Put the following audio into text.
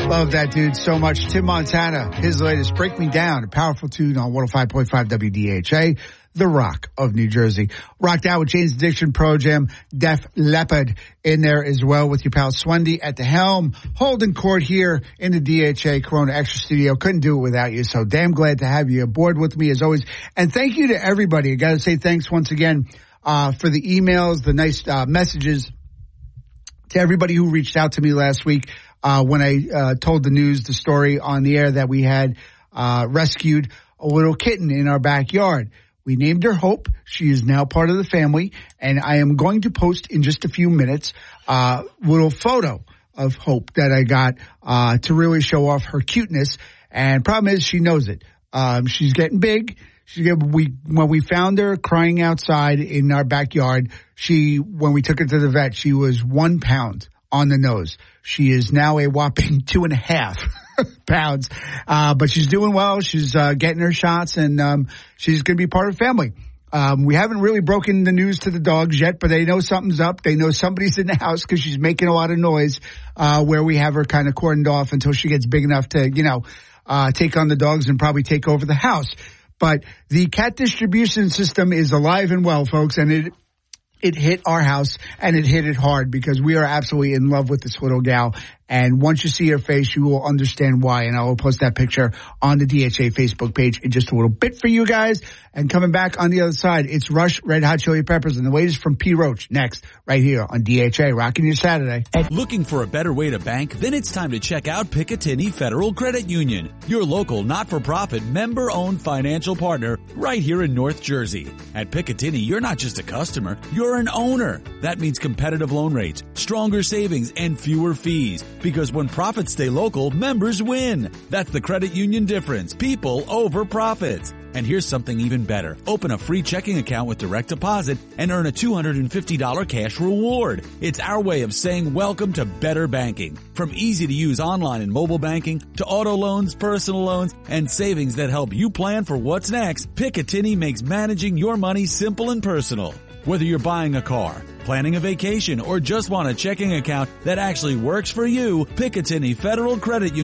Love that dude so much. Tim Montana, his latest Break Me Down, a powerful tune on 105.5 WDHA, the Rock of New Jersey. Rocked out with Jane's Addiction Pro Jam, Def Leppard in there as well with your pal Swendy at the helm, holding court here in the DHA Corona Extra Studio. Couldn't do it without you, so damn glad to have you aboard with me as always. And thank you to everybody. I got to say thanks once again for the emails, the nice messages, to everybody who reached out to me last week when I told the story on the air that we had rescued a little kitten in our backyard. We named her Hope. She is now part of the family, and I am going to post in just a few minutes a little photo of Hope that I got to really show off her cuteness. And problem is, she knows it. She's getting big. When we found her crying outside in our backyard, when we took her to the vet, she was 1 pound on the nose. She is now a whopping 2.5 pounds. But she's doing well. She's getting her shots, and she's going to be part of the family. We haven't really broken the news to the dogs yet, but they know something's up. They know somebody's in the house because she's making a lot of noise where we have her kind of cordoned off until she gets big enough to, take on the dogs and probably take over the house. But the cat distribution system is alive and well, folks, and it hit our house, and it hit it hard because we are absolutely in love with this little gal. And once you see her face, you will understand why. And I will post that picture on the DHA Facebook page in just a little bit for you guys. And coming back on the other side, it's Rush Red Hot Chili Peppers and the latest from P. Roach next, right here on DHA, rocking your Saturday. Looking for a better way to bank? Then it's time to check out Picatinny Federal Credit Union, your local not-for-profit member-owned financial partner right here in North Jersey. At Picatinny, you're not just a customer, you're an owner. That means competitive loan rates, stronger savings, and fewer fees. Because when profits stay local, members win. That's the credit union difference. People over profits. And here's something even better. Open a free checking account with direct deposit and earn a $250 cash reward. It's our way of saying welcome to better banking. From easy-to-use online and mobile banking to auto loans, personal loans, and savings that help you plan for what's next, Picatinny makes managing your money simple and personal. Whether you're buying a car, planning a vacation, or just want a checking account that actually works for you, Picatinny Federal Credit Union